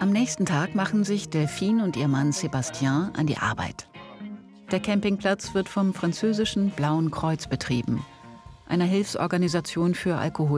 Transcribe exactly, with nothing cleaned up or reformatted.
Am nächsten Tag machen sich Delphine und ihr Mann Sébastien an die Arbeit. Der Campingplatz wird vom französischen Blauen Kreuz betrieben, einer Hilfsorganisation für Alkohol